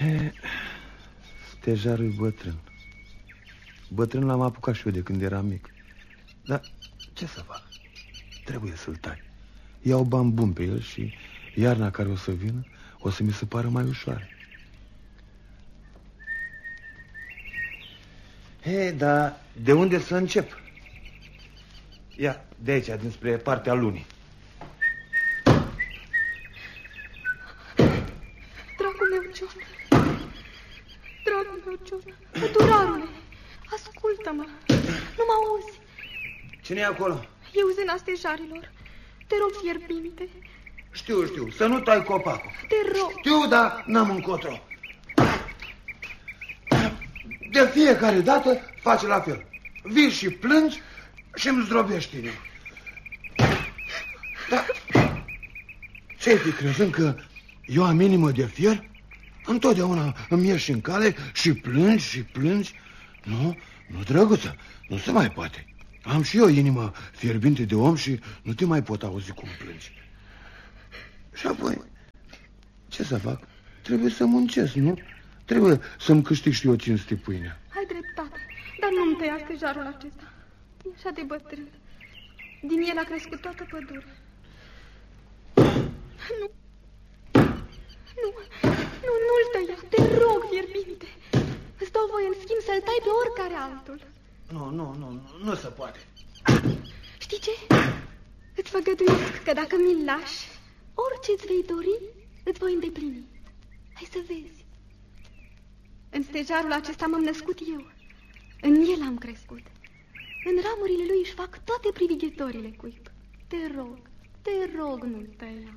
Stejarul e bătrân. Bătrân l-am apucat și eu de când eram mic. Dar ce să fac? Trebuie să-l tai. Iau bani buni pe el și iarna care o să vină o să mi se pară mai ușoară. Dar de unde să încep? Ia, de aici, dinspre partea lunii. Dragul meu, John. Dragul meu, John. Pădurarule, ascultă-mă. Nu mă auzi? Cine e acolo? Eu zâna stejarilor. Te rog, fierbinte. Știu, să nu tai copacul. Te rog. Știu, dar n-am încotro. De fiecare dată faci la fel. Vii și plângi și îmi zdrobești inima. Dar ce-ai fi crezând că eu am inimă de fier? Întotdeauna îmi ieși în cale și plângi. Nu, drăguță, nu se mai poate. Am și eu inimă fierbinte de om și nu te mai pot auzi cum plângi. Și apoi, ce să fac? Trebuie să muncesc, nu? Trebuie să-mi câștig și eu cinstit pâinea. Ai dreptate, dar nu-mi tăia stejarul acesta. E așa de bătrân. Din el a crescut toată pădurea. Nu-l tăia, te rog, fierbinte. Îți dau voie în schimb să-l tai pe oricare altul. Nu se poate. Știi ce? Îți făgăduiesc că dacă mi-l lași, orice îți vei dori, îți voi îndeplini. Hai să vezi. În stejarul acesta m-am născut eu. În el am crescut. În ramurile lui își fac toate privighetorile cuib. Te rog, nu-l tăia.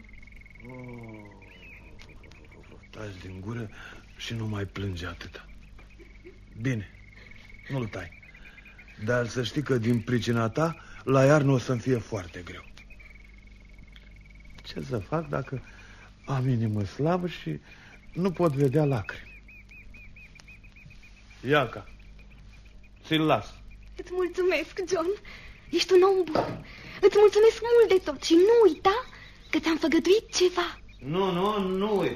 Taci din gură și nu mai plânge atâta. Bine, nu-l tai. Dar să știi că din pricina ta, la iarnă o să-mi fie foarte greu. Ce să fac dacă am inimă slabă și nu pot vedea lacrimi? Iaca, ți-l las. Îți mulțumesc, John. Ești un om bun. Îți mulțumesc mult de tot și nu uita că ți-am făgăduit ceva. Nu uit.